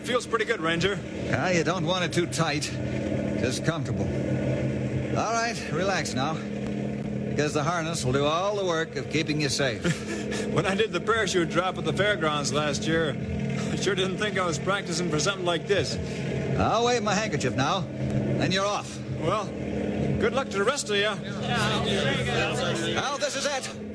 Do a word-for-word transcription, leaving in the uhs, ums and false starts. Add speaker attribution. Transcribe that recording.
Speaker 1: feels pretty good, Ranger.
Speaker 2: Ah, you don't want it too tight. Just comfortable. All right, relax now. Because the harness will do all the work of keeping you safe.
Speaker 1: When I did the parachute drop at the fairgrounds last year, I sure didn't think I was practicing for something like this.
Speaker 2: I'll wave my handkerchief now. Then you're off.
Speaker 1: Well, good luck to the rest of you.
Speaker 2: Now, this is it.